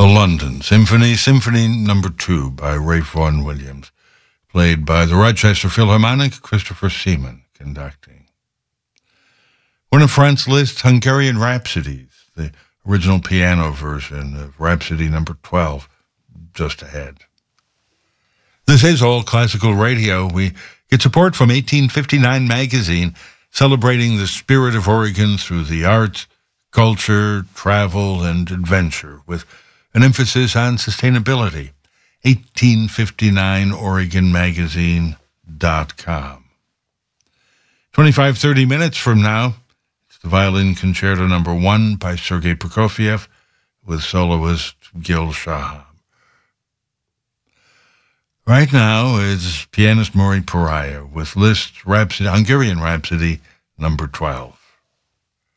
The London Symphony, Symphony No. 2 by Ralph Vaughan Williams, played by the Rochester Philharmonic, Christopher Seaman conducting. One of Franz Liszt's Hungarian Rhapsodies, the original piano version of Rhapsody No. 12, just ahead. This is All Classical Radio. We get support from 1859 Magazine, celebrating the spirit of Oregon through the arts, culture, travel, and adventure, with an emphasis on sustainability. 1859OregonMagazine.com. 25-30 minutes from now, it's the Violin Concerto No. 1 by Sergei Prokofiev with soloist Gil Shaham. Right now is pianist Maury Pariah with Liszt's Hungarian Rhapsody No. 12.